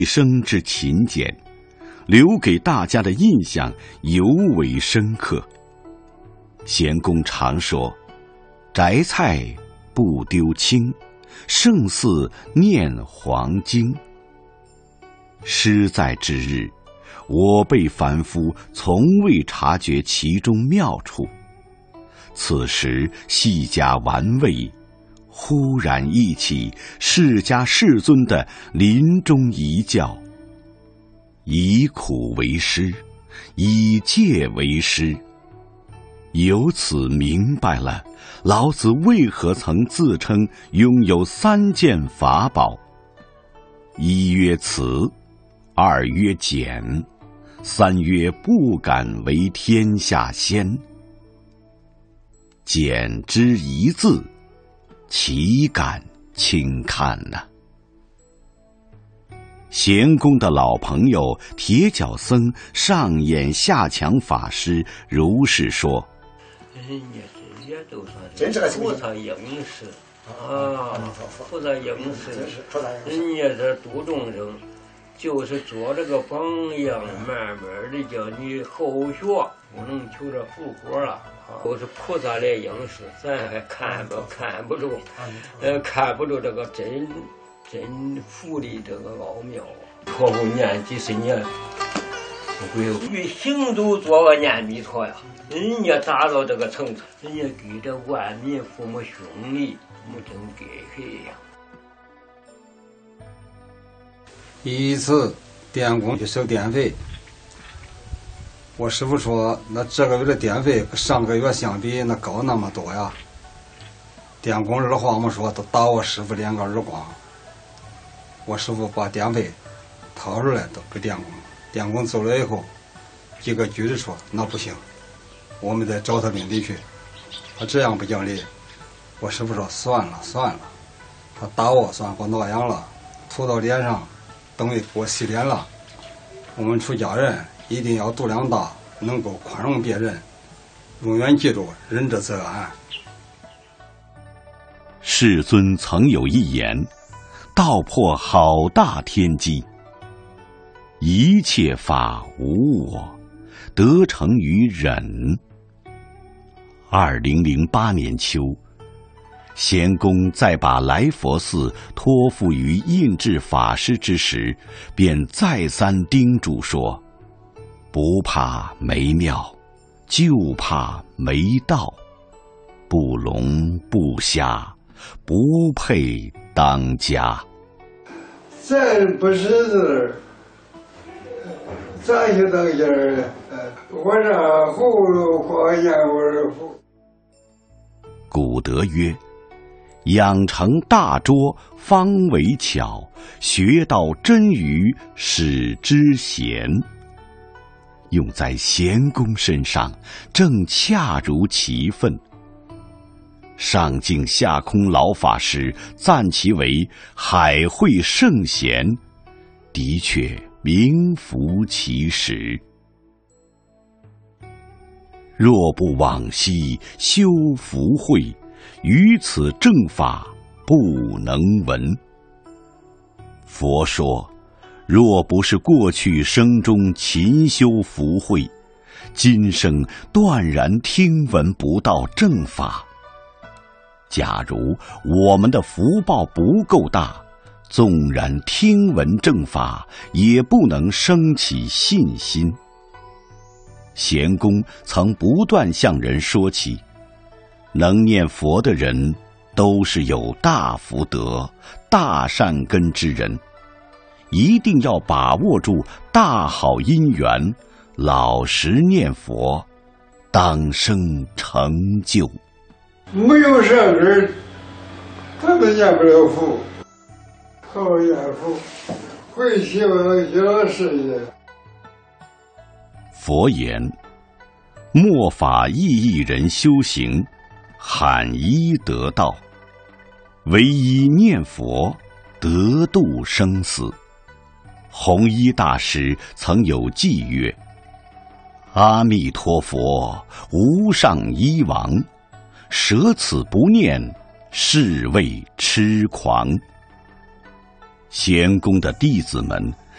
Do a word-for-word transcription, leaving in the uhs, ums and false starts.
一生之勤俭，留给大家的印象尤为深刻。贤公常说：“摘菜不丢青，胜似念黄经。”诗在之日，我辈凡夫从未察觉其中妙处，此时细加玩味，忽然忆起释迦世尊的临终遗教：以苦为师，以戒为师。由此明白了老子为何曾自称拥有三件法宝：一曰慈，二曰俭，三曰不敢为天下先。俭之一字，岂敢轻看呢、啊？贤公的老朋友铁脚僧上演下强法师如是说：“ 人家这些都算是菩萨应时啊，菩萨应时，人家这度众生，就是做这个榜样，慢慢的叫你后学，不能求这复活了。”都是菩萨来应时，咱还看不看不住，呃，看不住这个真真福的这个奥妙啊！托付念几十年，不会与行走做个念弥陀呀。人家达到这个层次，人家给这万民父母兄弟，没真给谁呀？ 一次电工去收电费。我师傅说：“那这个月的电费跟上个月相比，那高那么多呀。”电工二话没说，都打我师傅两个耳光。我师傅把电费掏出来都给电工，电工走了以后，一个句子说：“那不行，我们得找他领地去。”他这样不讲理。我师傅说：“算了算了，他打我算给我挠痒了，涂到脸上，等于给我洗脸了。我们出家人一定要度量大，能够宽容别人，永远记住仁者则安。” 世尊曾有一言，道破好大天机：一切法无我，得成于忍。二零零八年秋，贤公在把来佛寺托付于印智法师之时，便再三叮嘱说：“不怕没庙，就怕没道。不聋不瞎，不配当家。” 咱不识字，咋去当家呢？我这葫芦画烟味符。 古德曰：“养成大拙，方为巧；学到真语，使之贤。”用在贤公身上，正恰如其分。上净下空老法师赞其为海会圣贤，的确名副其实。若不往昔修福慧，于此正法不能闻。佛说，若不是过去生中勤修福慧，今生断然听闻不到正法。假如我们的福报不够大，纵然听闻正法，也不能生起信心。贤公曾不断向人说起，能念佛的人都是有大福德、大善根之人，一定要把握住大好因缘，老实念佛，当生成就。 没有善根，他们念不了佛，好念佛，会希望小事业。 佛言：末法意义人修行，罕一得道。唯一念佛，得度生死。弘一大师曾有偈曰：“阿弥陀佛，无上医王，舍此不念，是谓痴狂。”贤公的弟子们